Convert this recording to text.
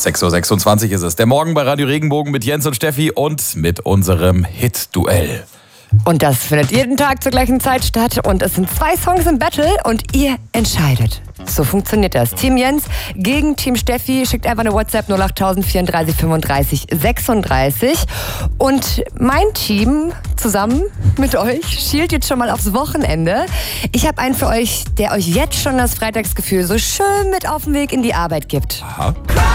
6.26 Uhr ist es. Der Morgen bei Radio Regenbogen mit Jens und Steffi und mit unserem Hit-Duell. Und das findet jeden Tag zur gleichen Zeit statt. Und es sind 2 Songs im Battle und ihr entscheidet. So funktioniert das. Team Jens gegen Team Steffi. Schickt einfach eine WhatsApp 08000 34 35 36. Und mein Team zusammen mit euch schielt jetzt schon mal aufs Wochenende. Ich habe einen für euch, der euch jetzt schon das Freitagsgefühl so schön mit auf den Weg in die Arbeit gibt. Aha.